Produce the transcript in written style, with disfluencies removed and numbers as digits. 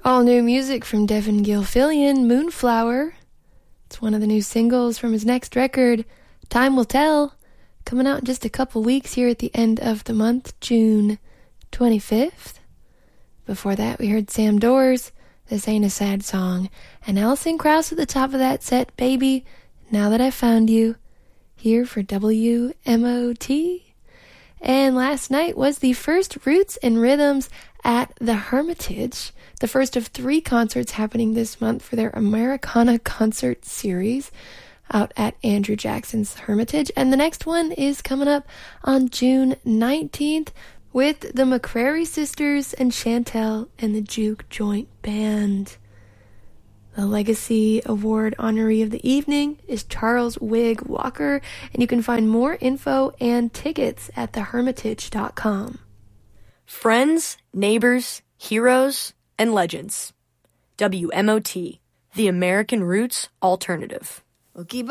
All new music from Devin Gilfillian, Moonflower. It's one of the new singles from his next record, Time Will Tell, coming out in just a couple weeks here at the end of the month, June 25th. Before that, we heard Sam Doors, This Ain't a Sad Song, and Alison Krauss at the top of that set, Baby, Now That I Found You, here for WMOT. And last night was the first Roots and Rhythms at the Hermitage, the first of 3 concerts happening this month for their Americana concert series out at Andrew Jackson's Hermitage. And the next one is coming up on June 19th with the McCrary Sisters and Chantel and the Juke Joint Band. The Legacy Award honoree of the evening is Charles Wig Walker, and you can find more info and tickets at thehermitage.com. Friends, neighbors, heroes, and legends. WMOT, the American Roots Alternative. We'll keep